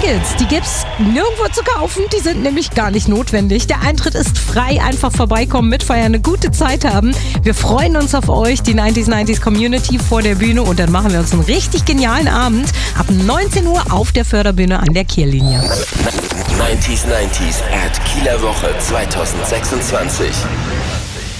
Tickets, die gibt's nirgendwo zu kaufen, die sind nämlich gar nicht notwendig. Der Eintritt ist frei, einfach vorbeikommen, mitfeiern, eine gute Zeit haben. Wir freuen uns auf euch, die 90s Community vor der Bühne und dann machen wir uns einen richtig genialen Abend ab 19 Uhr auf der Förderbühne an der Kiellinie. 90s at Kieler Woche 2026.